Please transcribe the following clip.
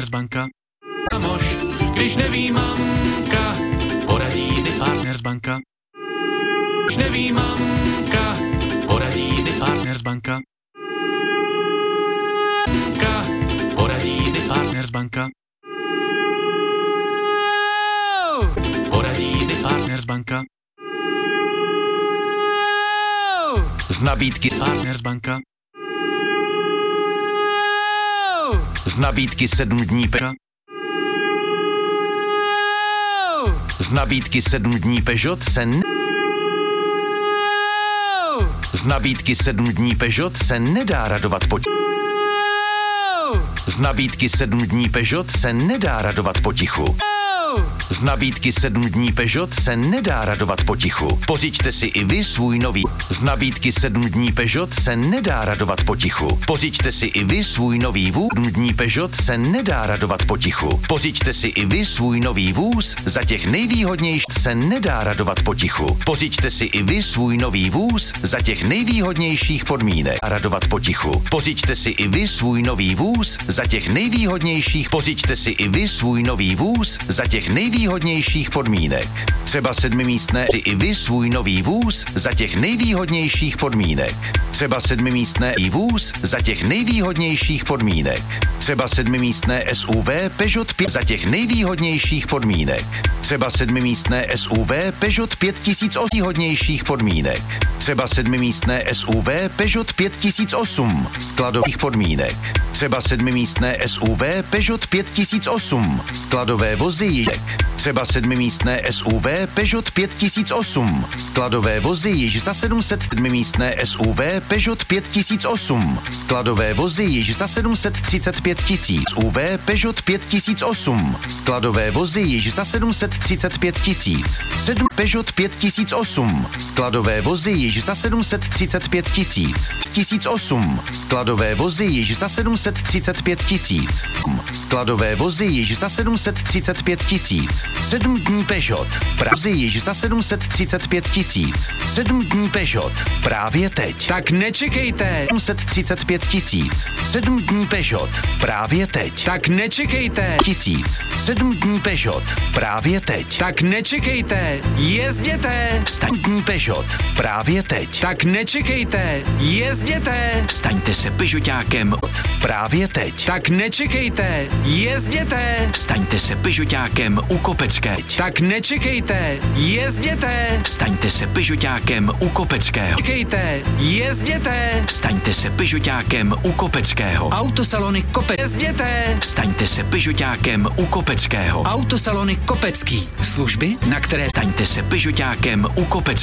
Partnersbanka. Kamoš, když neví mamka, poradí ty Partnersbanka. Když neví mamka, poradí ty Partnersbanka. Poradí ty Partnersbanka. Poradí ty Partnersbanka. Z nabídky Partnersbanka. Z nabídky 7 dní Z nabídky 7 dní Peugeot se Z nabídky 7 dní Peugeot se nedá radovat Z nabídky 7 dní Peugeot se nedá radovat potichu. Z nabídky 7 dní Peugeot se nedá radovat potichu. Pořiďte si i vy svůj nový. Z nabídky 7 dní Peugeot se nedá radovat potichu. Pořiďte si i vy svůj nový vůz. 7 dní Peugeot se nedá radovat potichu. Pořiďte si i vy svůj nový vůz. Za těch nejvýhodnějších se nedá radovat potichu. Pořiďte si i vy svůj nový vůz. Za těch nejvýhodnějších podmínek a radovat potichu. Pořiďte si i vy svůj nový vůz. Za těch nejvýhodnějších. Pořiďte si i vy svůj nový vůz. Za těch nejvýhodnějších podmínek. Třeba 7místné i vy svůj nový vůz za těch nejvýhodnějších podmínek. Třeba 7místné i vůz za těch nejvýhodnějších podmínek. Třeba 7místné SUV Peugeot 5 za těch nejvýhodnějších podmínek. Třeba 7místné SUV Peugeot 5008 výhodnějších podmínek. Třeba 7místné SUV Peugeot 5008 skladových podmínek. Třeba 7místné SUV Peugeot 5008 skladové vozy. Třeba 7místné SUV Peugeot 5008 skladové vozy již za 707místné SUV Peugeot 5008 skladové vozy již za 735 000 SUV Peugeot 5008 skladové vozy již za 735 000 7 Peugeot 5008 skladové vozy již za 735 000 1008 skladové vozy již za 735 000 skladové vozy již za 735 000 7 dní Peugeot vozy již za 735 000 7 dní Peugeot právě teď. Tak nečekejte. 735 000 7 dní Peugeot právě teď. Tak nečekejte. 1000 7 dní Peugeot právě teď. Tak nečekejte. Jezděte. 7 dní Peugeot právě teď. Tak nečekejte. Jezděte. Staňte se Peugeotákem právě teď. Tak nečekejte. Jezděte. Staňte se Peugeotákem u Kopecké. Tak nečekejte. Jezděte. Staňte se Peugeotákem u Kopeckého. Čekejte. Jezděte. Staňte se Peugeotákem u Kopeckého. Autosalony Kopec. Jezděte. Staňte se Peugeotákem u Kopeckého. Autosalony Kopecký. Služby, na které staňte se Peugeotákem u Kopeckého.